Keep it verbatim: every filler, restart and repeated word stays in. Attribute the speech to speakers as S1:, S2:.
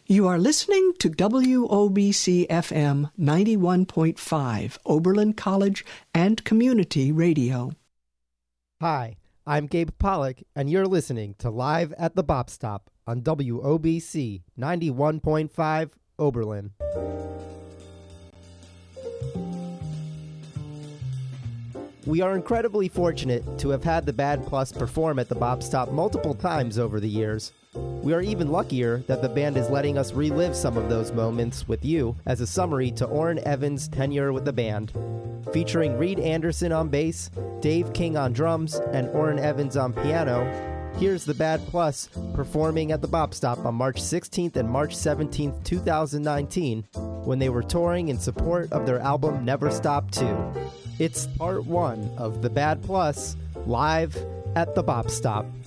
S1: You are listening to W O B C F M ninety-one point five, Oberlin College and Community Radio.
S2: Hi, I'm Gabe Pollock, and you're listening to Live at the Bop Stop on W O B C ninety-one point five, Oberlin. We are incredibly fortunate to have had the Bad Plus perform at the Bop Stop multiple times over the years. We are even luckier that the band is letting us relive some of those moments with you as a summary to Orrin Evans' tenure with the band. Featuring Reed Anderson on bass, Dave King on drums, and Orrin Evans on piano, here's the Bad Plus performing at the Bop Stop on March sixteenth and March seventeenth, two thousand nineteen, when they were touring in support of their album Never Stop two. It's part one of the Bad Plus, live at the Bop Stop.